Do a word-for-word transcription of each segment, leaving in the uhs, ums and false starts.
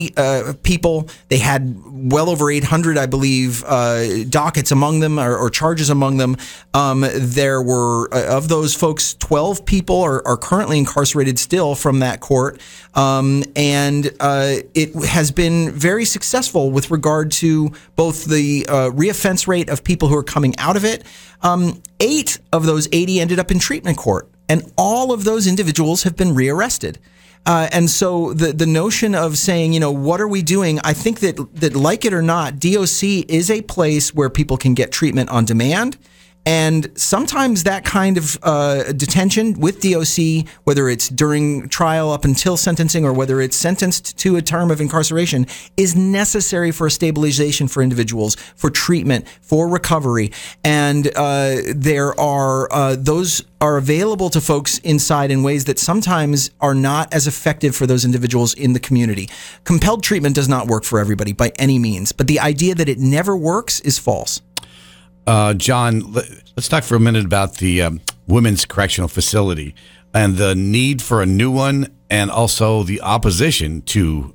Uh, people. They had well over eight hundred, I believe, uh, dockets among them or, or charges among them. Um, there were, uh, of those folks, twelve people are, are currently incarcerated still from that court. Um, and uh, it has been very successful with regard to both the uh, reoffense rate of people who are coming out of it. Um, eight of those eighty ended up in treatment court, and all of those individuals have been rearrested. Uh, and so the the notion of saying, you know, what are we doing? I think that that like it or not, D O C is a place where people can get treatment on demand. And sometimes that kind of uh, detention with D O C, whether it's during trial up until sentencing or whether it's sentenced to a term of incarceration, is necessary for a stabilization for individuals, for treatment, for recovery. And uh, there are uh, those are available to folks inside in ways that sometimes are not as effective for those individuals in the community. Compelled treatment does not work for everybody by any means, but the idea that it never works is false. Uh, John, let's talk for a minute about the um, Women's Correctional Facility and the need for a new one, and also the opposition to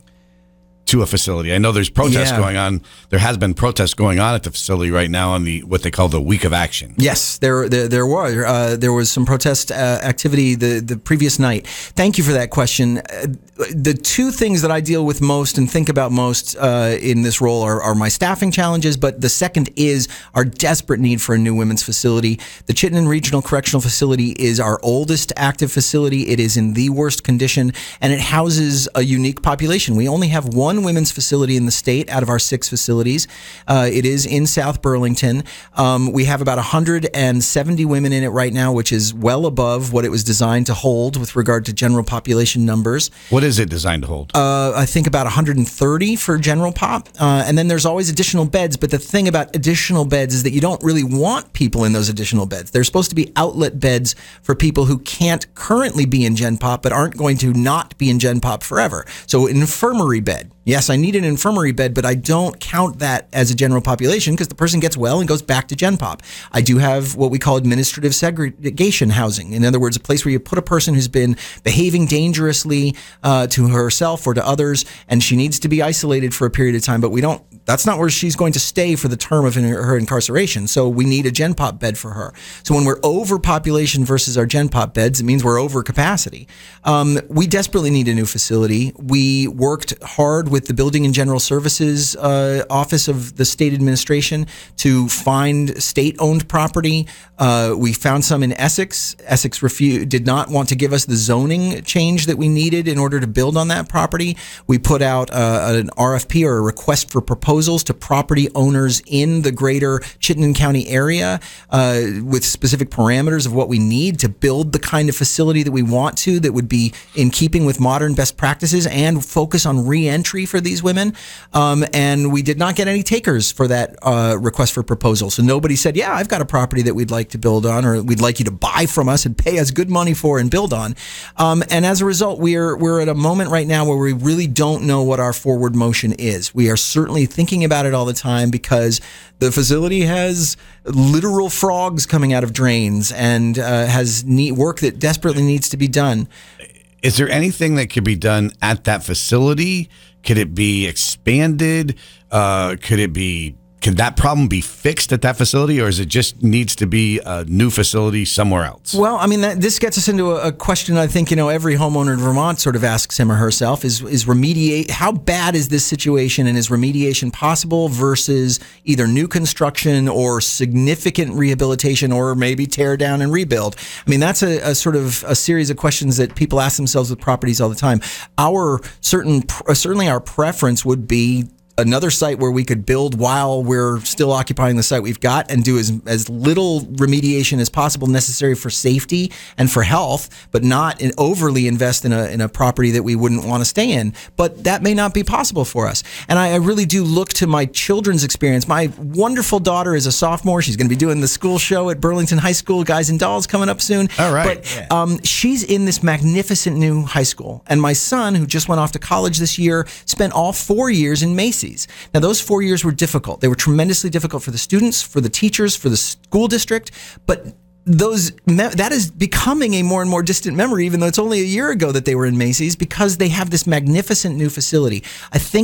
to a facility. I know there's protests yeah. going on. There has been protests going on at the facility right now on the what they call the Week of Action. Yes, there there, there were uh, there was some protest uh, activity the the previous night. Thank you for that question. Uh, the two things that I deal with most and think about most uh, in this role are, are my staffing challenges, but the second is our desperate need for a new women's facility. The Chittenden Regional Correctional Facility is our oldest active facility. It is in the worst condition, and it houses a unique population. We only have one women's facility in the state out of our six facilities. Uh, it is in South Burlington. Um, we have about one hundred seventy women in it right now, which is well above what it was designed to hold with regard to general population numbers. What is it designed to hold? Uh, I think about one hundred thirty for general pop. Uh, and then there's always additional beds. But the thing about additional beds is that you don't really want people in those additional beds. They're supposed to be outlet beds for people who can't currently be in Gen Pop but aren't going to not be in Gen Pop forever. So an infirmary bed. Yes, I need an infirmary bed, but I don't count that as a general population because the person gets well and goes back to Gen Pop. I do have what we call administrative segregation housing. In other words, a place where you put a person who's been behaving dangerously uh, to herself or to others, and she needs to be isolated for a period of time, but we don't, that's not where she's going to stay for the term of her incarceration. So we need a Gen Pop bed for her. So when we're overpopulation versus our Gen Pop beds, it means we're over capacity. Um, we desperately need a new facility. We worked hard with with the Building and General Services uh, Office of the State Administration to find state-owned property. Uh, we found some in Essex. Essex refu- did not want to give us the zoning change that we needed in order to build on that property. We put out uh, an R F P or a request for proposals to property owners in the greater Chittenden County area uh, with specific parameters of what we need to build the kind of facility that we want to, that would be in keeping with modern best practices and focus on re-entry for these women. Um, and we did not get any takers for that uh, request for proposal. So nobody said, yeah, I've got a property that we'd like to build on, or we'd like you to buy from us and pay us good money for and build on. Um, and as a result, we're we're at a moment right now where we really don't know what our forward motion is. We are certainly thinking about it all the time because the facility has literal frogs coming out of drains and uh, has neat work that desperately needs to be done. Is there anything that could be done at that facility? Could it be expanded? Uh, could it be? Could that problem be fixed at that facility, or is it just needs to be a new facility somewhere else? Well, I mean, that, this gets us into a, a question I think, you know, every homeowner in Vermont sort of asks him or herself is, is remediate, how bad is this situation, and is remediation possible versus either new construction or significant rehabilitation or maybe tear down and rebuild? I mean, that's a, a sort of a series of questions that people ask themselves with properties all the time. Our certain, certainly our preference would be another site where we could build while we're still occupying the site we've got and do as, as little remediation as possible necessary for safety and for health, but not in overly invest in a in a property that we wouldn't want to stay in. But that may not be possible for us. And I, I really do look to my children's experience. My wonderful daughter is a sophomore. She's going to be doing the school show at Burlington High School, Guys and Dolls, coming up soon. All right. But um, she's in this magnificent new high school. And my son, who just went off to college this year, spent all four years in Macy's. Now, those four years were difficult. They were tremendously difficult for the students, for the teachers, for the school district, but those me- that is becoming a more and more distant memory, even though it's only a year ago that they were in Macy's, because they have this magnificent new facility. I think